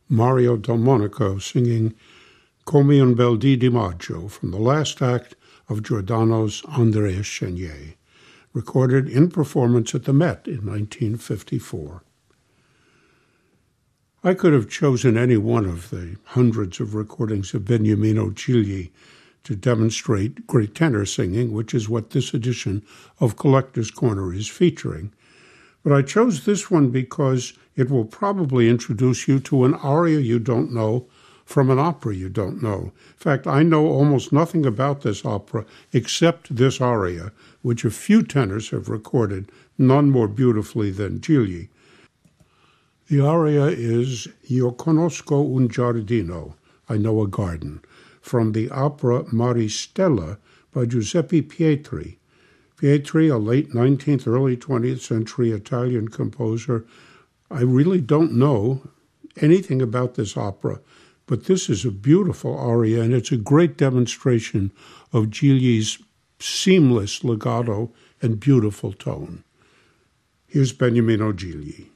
Mario Delmonico singing Come un bel dì di maggio from the last act of Giordano's Andrea Chenier, recorded in performance at the Met in 1954. I could have chosen any one of the hundreds of recordings of Beniamino Gigli to demonstrate great tenor singing, which is what this edition of Collector's Corner is featuring. But I chose this one because it will probably introduce you to an aria you don't know from an opera you don't know. In fact, I know almost nothing about this opera except this aria, which a few tenors have recorded, none more beautifully than Gigli. The aria is Io conosco un giardino, I know a garden, from the opera Maristella by Giuseppe Pietri. Pietri, a late 19th, early 20th century Italian composer. I really don't know anything about this opera, but this is a beautiful aria, and it's a great demonstration of Gigli's seamless legato and beautiful tone. Here's Beniamino Gigli.